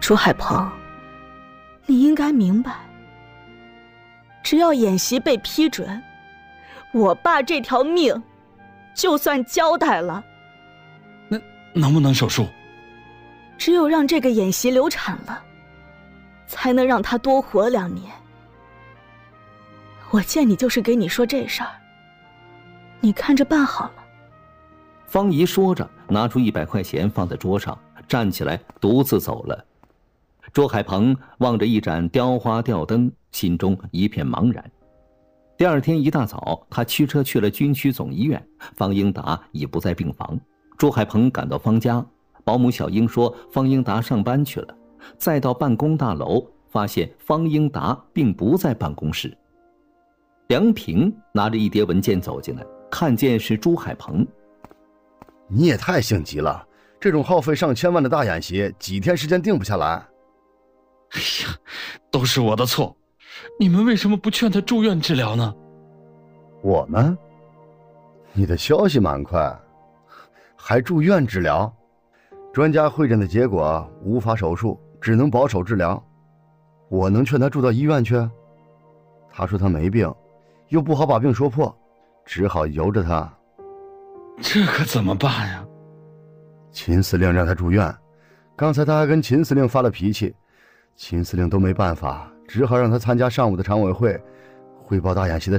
朱海鹏，你应该明白，只要演习被批准，我爸这条命就算交代了。 那能不能手术？ 只有让这个演习流产了，才能让他多活2年。我见你就是给你说这事儿，你看着办好了。 方姨说着，拿出100块钱放在桌上，站起来独自走了。朱海鹏望着一盏雕花吊灯，心中一片茫然。第2天一大早，他驱车去了军区总医院，方英达已不在病房。朱海鹏赶到方家，保姆小英说方英达上班去了。再到办公大楼，发现方英达并不在办公室。梁平拿着一叠文件走进来，看见是朱海鹏。 你也太性急了，这种耗费上千万的大演习，几天时间定不下来。 哎呀，都是我的错，你们为什么不劝他住院治疗呢？ 我们？你的消息蛮快，还住院治疗？专家会诊的结果无法手术，只能保守治疗。我能劝他住到医院去？他说他没病，又不好把病说破，只好由着他。 这可怎么办呀？ 秦司令让他住院，刚才他还跟秦司令发了脾气，秦司令都没办法，只好让他参加上午的常委会，汇报大演习的